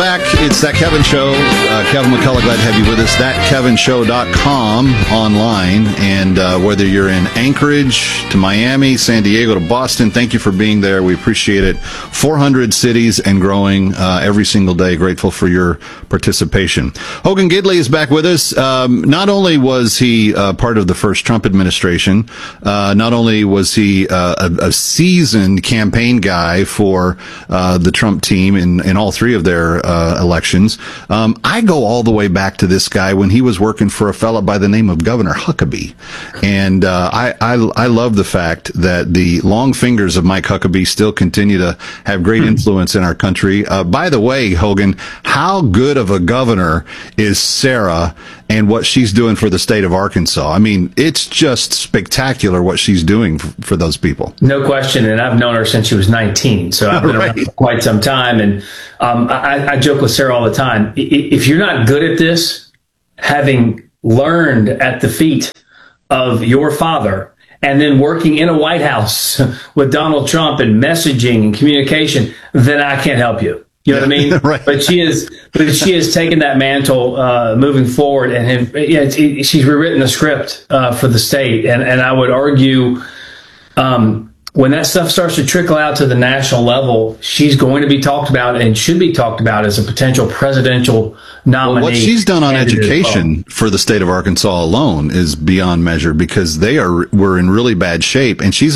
Back, it's That Kevin Show. Kevin McCullough, glad to have you with us. ThatKevinShow.com online. And whether you're in Anchorage to Miami, San Diego to Boston, thank you for being there. We appreciate it. 400 cities and growing every single day. Grateful for your participation. Hogan Gidley is back with us. Not only was he part of the first Trump administration, not only was he a seasoned campaign guy for the Trump team in all three of their elections. I go all the way back to this guy when he was working for a fella by the name of Governor Huckabee. And I love the fact that the long fingers of Mike Huckabee still continue to have great influence in our country. By the way, Hogan, how good of a governor is Sarah and what she's doing for the state of Arkansas? I mean, it's just spectacular what she's doing for those people. No question. And I've known her since she was 19. So I've been around for quite some time. And I joke with Sarah all the time. If you're not good at this, having learned at the feet of your father and then working in a White House with Donald Trump and messaging and communication, then I can't help you. You know what I mean? Right. But she has taken that mantle moving forward, and she's rewritten the script for the state. And I would argue when that stuff starts to trickle out to the national level, she's going to be talked about and should be talked about as a potential presidential nominee. Well, what she's done on education for the state of Arkansas alone is beyond measure, because we're in really bad shape, and she's